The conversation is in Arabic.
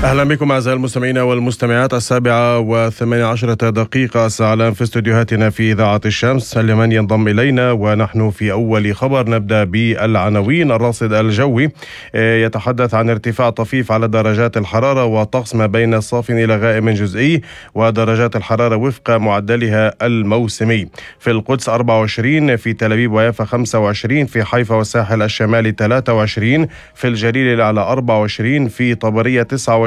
أهلا بكم أعزائي المستمعين والمستمعات. 7:18 الساعة الآن في استديوهاتنا في إذاعة الشمس. لمن ينضم إلينا ونحن في أول خبر نبدأ بالعناوين. الراصد الجوي يتحدث عن ارتفاع طفيف على درجات الحرارة وطقس ما بين صاف إلى غائم جزئي، ودرجات الحرارة وفق معدلها الموسمي. في القدس 24، في تل أبيب ويافا 25، في حيفا والساحل الشمالي 23، في الجليل على 24، في طبرية 29،